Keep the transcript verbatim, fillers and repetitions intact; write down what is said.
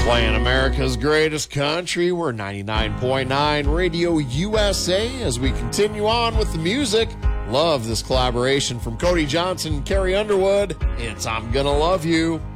Playing America's greatest country, we're ninety-nine point nine Radio U S A as we continue on with the music. Love this collaboration from Cody Johnson and Carrie Underwood. It's I'm Gonna Love You.